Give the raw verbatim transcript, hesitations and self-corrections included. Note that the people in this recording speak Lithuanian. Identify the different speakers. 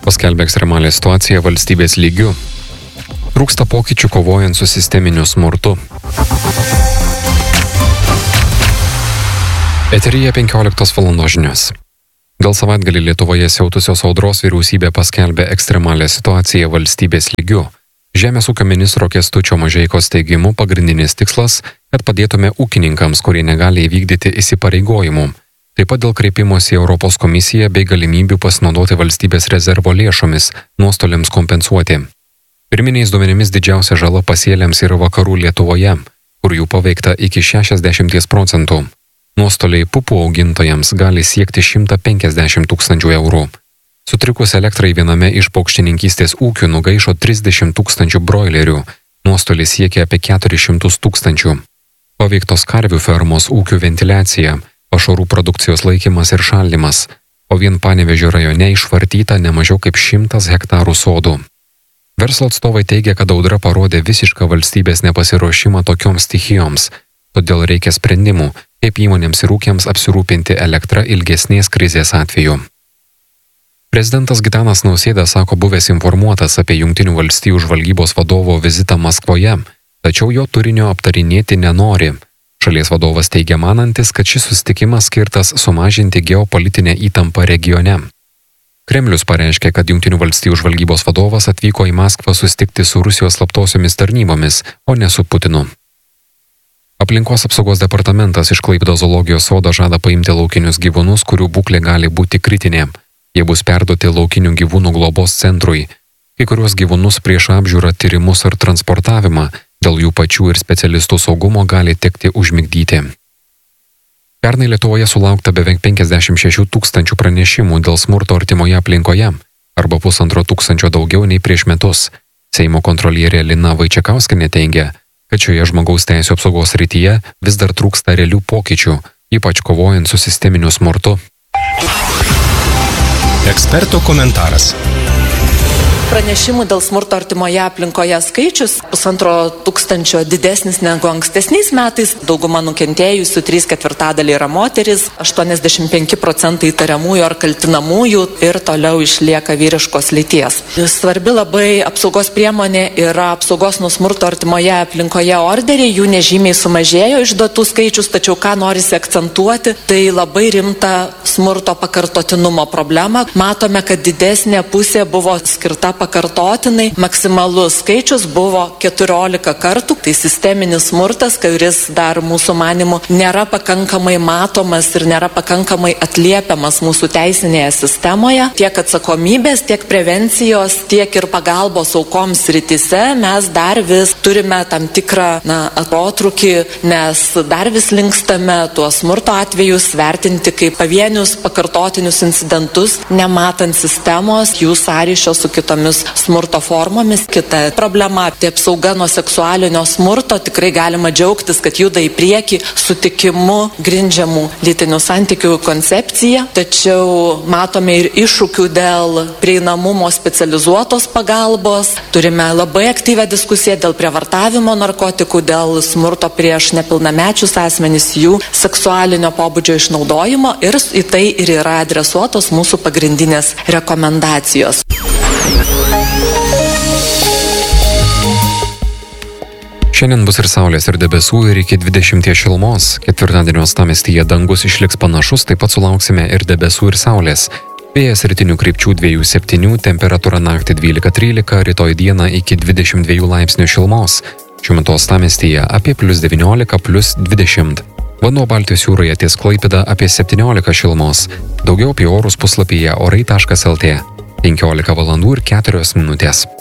Speaker 1: paskelbė ekstremalią situaciją valstybės lygiu. Trūksta pokyčių kovojant su sisteminiu smurtu. Eteryje penkioliktos valandos žinios. Dėl savaitgalį Lietuvoje siautusios audros vyriausybė paskelbė ekstremalią situaciją valstybės lygiu. Žemės ūkio ministro Kęstučio Mažeikos teigimu pagrindinis tikslas, kad padėtume ūkininkams, kurie negali įvykdyti įsipareigojimų. Taip pat dėl kreipimosi į Europos komisiją bei galimybių pasinaudoti valstybės rezervo lėšomis nuostoliams kompensuoti. Pirminiais duomenimis didžiausia žala pasėliams yra vakarų Lietuvoje, kur jų paveikta iki šešiasdešimt procentų. Nuostoliai pupų augintojams gali siekti šimtą penkiasdešimt tūkstančių eurų. Sutrikus elektrai viename iš paukštininkystės ūkių nugaišo trisdešimt tūkstančių broilerių, nuostolis siekia apie keturis šimtus tūkstančių. Paveiktos karvių fermos ūkių ventiliacija, pašarų produkcijos laikymas ir šaldymas, o vien Panevėžio rajone išvartyta ne mažiau kaip šimtas hektarų sodų. Verslo atstovai teigia, kad audra parodė visišką valstybės nepasiruošimą tokioms stichijoms, todėl reikia sprendimų, kaip įmonėms ir ūkiams apsirūpinti elektrą ilgesnės krizės atveju. Prezidentas Gitanas Nausėda sako buvęs informuotas apie Jungtinių valstijų žvalgybos vadovo vizitą Maskvoje, tačiau jo turinio aptarinėti nenori. Šalies vadovas teigia manantis, kad šis susitikimas skirtas sumažinti geopolitinę įtampą regione. Kremlius pareiškė, kad Jungtinių valstijų žvalgybos vadovas atvyko į Maskvą susitikti su Rusijos slaptosiomis tarnybomis, o ne su Putinu. Aplinkos apsaugos departamentas iš Klaipėdos zoologijos sodo žada paimti laukinius gyvūnus, kurių būklė gali būti kritinė. Jie bus perduoti laukinių gyvūnų globos centrui. Kai kuriuos gyvūnus prieš apžiūrą, tyrimus ar transportavimą dėl jų pačių ir specialistų saugumo gali tekti užmigdyti. Pernai Lietuvoje sulaukta beveik penkiasdešimt šešių tūkstančių pranešimų dėl smurto artimoje aplinkoje, arba pusantro tūkstančio daugiau nei prieš metus. Seimo kontrolierė Lina Vaičekauskienė teigia, kad šioje žmogaus teisių apsaugos srityje vis dar trūksta realių pokyčių, ypač kovojant su sisteminiu smurtu.
Speaker 2: Eksperto komentaras.
Speaker 3: Pranešimų dėl smurto artimoje aplinkoje skaičius pusantro tūkstančio didesnis negu ankstesniais metais. Dauguma nukentėjusių, trys ketvirtadaliai yra moteris, aštuoniasdešimt penki procentai įtariamųjų ar kaltinamųjų ir toliau išlieka vyriškos lyties. Svarbi labai apsaugos priemonė yra apsaugos nuo smurto artimoje aplinkoje orderiai, jų nežymiai sumažėjo išduotų skaičius, tačiau ką norisi akcentuoti, tai labai rimta smurto pakartotinumo problema. Matome, kad didesnė pusė buvo skirta pakartotinai, maksimalus skaičius buvo keturiolika kartų. Tai sisteminis smurtas, kuris dar mūsų manimu nėra pakankamai matomas ir nėra pakankamai atliepiamas mūsų teisinėje sistemoje. Tiek atsakomybės, tiek prevencijos, tiek ir pagalbos aukoms srityse mes dar vis turime tam tikrą na, atotrūkį, nes dar vis linkstame tuos smurto atvejus vertinti kaip pavienius pakartotinius incidentus, nematant sistemos, jų sąryšio su kitomis smurto formomis. Kita problema, tai apsauga nuo seksualinio smurto. Tikrai galima džiaugtis, kad juda į priekį sutikimu grindžiamų lytinių santykių koncepcija. Tačiau matome ir iššūkių dėl prieinamumo specializuotos pagalbos. Turime labai aktyvią diskusiją dėl prievartavimo narkotikų, dėl smurto prieš nepilnamečius asmenys, jų seksualinio pobūdžio išnaudojimo ir į tai ir yra adresuotos mūsų pagrindinės rekomendacijos.
Speaker 1: Šiandien bus ir saulės, ir debesų, ir iki dvidešimties šilumos. Ketvirtadienio uostamiestyje dangus išliks panašus, taip pat sulauksime ir debesų, ir saulės. Vėjas rytinių krypčių dviejų septynių, temperatūra naktį dvylika trylika, rytoj dieną iki dvidešimt dviejų laipsnių šilumos. Šiuo metu uostamiestyje apie plius devyniolika, plius dvidešimt. Vanduo Baltijos jūroje ties Klaipėda apie septyniolika šilumos. Daugiau apie orus puslapyje orai taškas lt. penkiolika valandų ir keturios minutės.